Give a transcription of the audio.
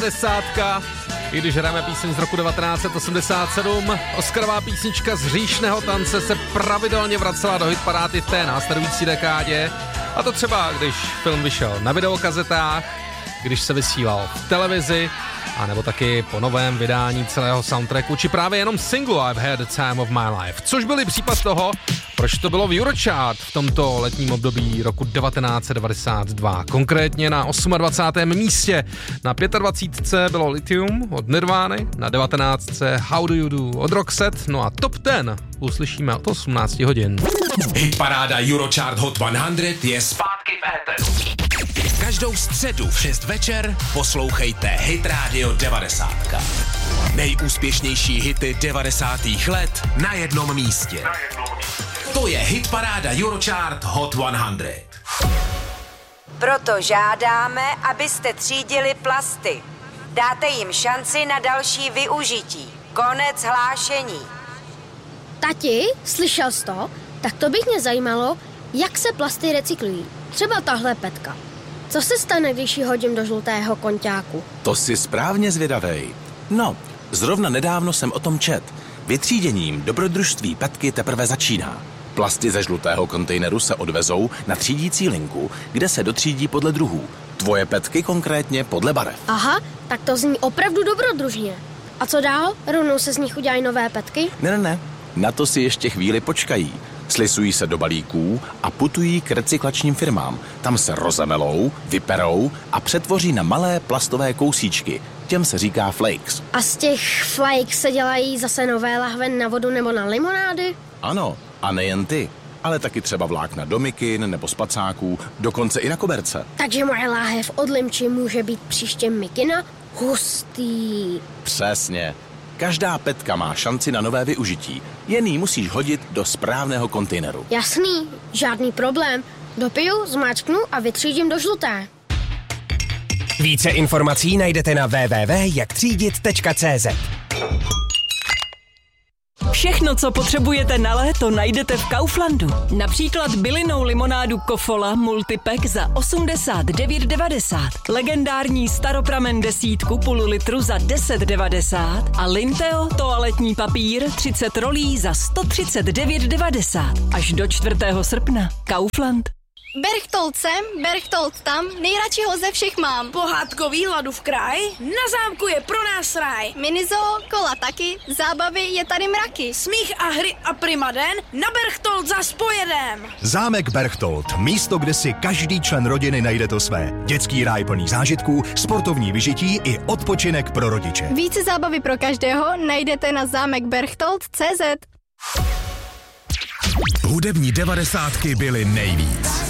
Desátka, i když hrajeme píseň z roku 1987, Oscarová písnička z Hříšného tance se pravidelně vracela do hitparády v té následující dekádě. A to třeba, když film vyšel na videokazetách, když se vysílal v televizi, a nebo taky po novém vydání celého soundtracku, či právě jenom singlu I've Had the Time of My Life, což byl případ toho, proč to bylo v Eurochart v tomto letním období roku 1992. Konkrétně na 28. místě, na 25. bylo Lithium od Nirvány, na 19. How Do You Do od Roxette, no a Top 10 uslyšíme od 18 hodin. Hitparáda Eurochart Hot 100 je zpátky v éteru. Každou středu v 6 večer poslouchejte Hit Radio 90. Nejúspěšnější hity 90. let na jednom místě. To je Hitparáda Eurochart Hot 100. Proto žádáme, abyste třídili plasty. Dáte jim šanci na další využití. Konec hlášení. Tati, slyšel jsi to? Tak to bych mě zajímalo, jak se plasty recyklují. Třeba tahle petka. Co se stane, když ji hodím do žlutého konťáku? To jsi správně zvědavej. No, zrovna nedávno jsem o tom čet. Vytříděním dobrodružství petky teprve začíná. Plasty ze žlutého kontejneru se odvezou na třídící linku, kde se dotřídí podle druhů. Tvoje petky konkrétně podle barev. Aha, tak to zní opravdu dobrodružně. A co dál? Rovnou se z nich udělají nové petky? Ne. Na to si ještě chvíli počkají. Slisují se do balíků a putují k recyklačním firmám. Tam se rozemelou, vyperou a přetvoří na malé plastové kousíčky. Těm se říká flakes. A z těch flakes se dělají zase nové lahve na vodu nebo na limonády? Ano, a nejen ty, ale taky třeba vlákna do mikin nebo spacáků, dokonce i na koberce. Takže moje láhev od limči může být příště mikina? Hustý. Přesně. Každá petka má šanci na nové využití. Jen ji musíš hodit do správného kontejneru. Jasný, žádný problém. Dopiju, zmáčknu a vytřídím do žluté. Více informací najdete na www.jaktřídit.cz. Všechno, co potřebujete na léto, najdete v Kauflandu. Například bylinnou limonádu Kofola Multipack za 89,90, legendární staropramen 10 půl litru za 10,90 a Linteo toaletní papír 30 rolí za 139,90. Až do 4. srpna. Kaufland. Berchtold sem, Berchtold tam, nejradši ho ze všech mám. Pohádkový hladu v kraji, na zámku je pro nás ráj. Minizoo, kola taky, zábavy je tady mraky. Smích a hry a primaden, na Berchtold zas pojedem. Zámek Berchtold, místo, kde si každý člen rodiny najde to své. Dětský ráj plný zážitků, sportovní vyžití i odpočinek pro rodiče. Více zábavy pro každého najdete na zámekberchtold.cz. Hudební 90 byly nejvíc.